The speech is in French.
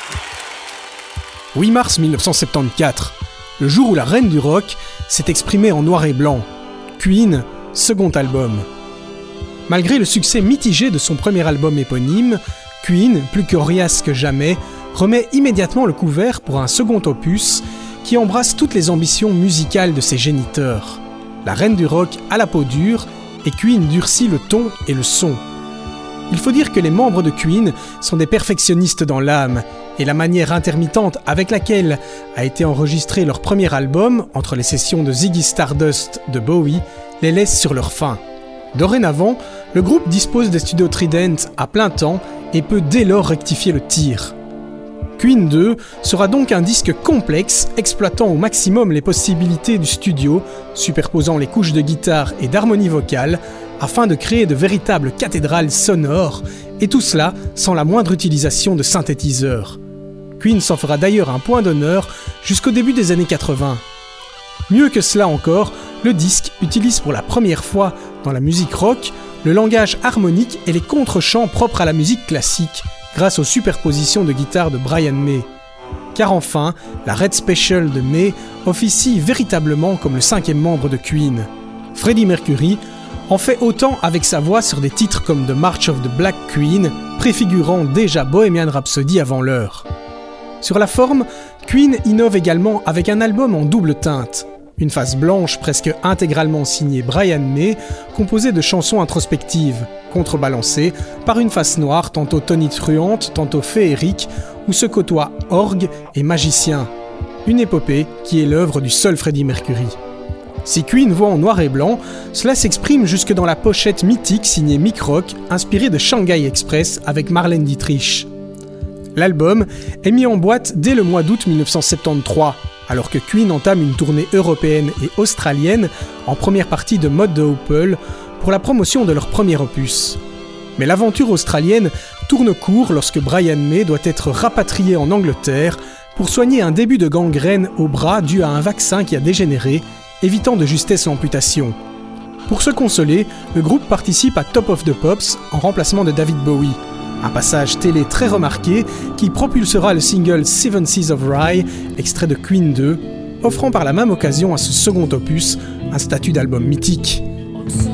8 mars 1974, le jour où la reine du rock s'est exprimée en noir et blanc. Queen, second album. Malgré le succès mitigé de son premier album éponyme, Queen, plus coriace que jamais, remet immédiatement le couvert pour un second opus qui embrasse toutes les ambitions musicales de ses géniteurs. La reine du rock a la peau dure et Queen durcit le ton et le son. Il faut dire que les membres de Queen sont des perfectionnistes dans l'âme et la manière intermittente avec laquelle a été enregistré leur premier album, entre les sessions de Ziggy Stardust de Bowie, les laisse sur leur faim. Dorénavant, le groupe dispose des studios Trident à plein temps et peut dès lors rectifier le tir. Queen 2 sera donc un disque complexe exploitant au maximum les possibilités du studio, superposant les couches de guitare et d'harmonie vocale, afin de créer de véritables cathédrales sonores, et tout cela sans la moindre utilisation de synthétiseurs. Queen s'en fera d'ailleurs un point d'honneur jusqu'au début des années 80. Mieux que cela encore, le disque utilise pour la première fois dans la musique rock le langage harmonique et les contre-chants propres à la musique classique, grâce aux superpositions de guitare de Brian May. Car enfin, la Red Special de May officie véritablement comme le cinquième membre de Queen. Freddie Mercury en fait autant avec sa voix sur des titres comme The March of the Black Queen, préfigurant déjà Bohemian Rhapsody avant l'heure. Sur la forme, Queen innove également avec un album en double teinte. Une face blanche presque intégralement signée Brian May, composée de chansons introspectives, contrebalancée par une face noire tantôt tonitruante, tantôt féerique, où se côtoient orgue et magicien. Une épopée qui est l'œuvre du seul Freddie Mercury. Si Queen voit en noir et blanc, cela s'exprime jusque dans la pochette mythique signée Mick Rock, inspirée de Shanghai Express avec Marlène Dietrich. L'album est mis en boîte dès le mois d'août 1973, alors que Queen entame une tournée européenne et australienne en première partie de Mode de Hoople pour la promotion de leur premier opus. Mais l'aventure australienne tourne court lorsque Brian May doit être rapatrié en Angleterre pour soigner un début de gangrène au bras dû à un vaccin qui a dégénéré, évitant de justesse l'amputation. Pour se consoler, le groupe participe à Top of the Pops en remplacement de David Bowie. Un passage télé très remarqué qui propulsera le single Seven Seas of Rye, extrait de Queen 2, offrant par la même occasion à ce second opus un statut d'album mythique.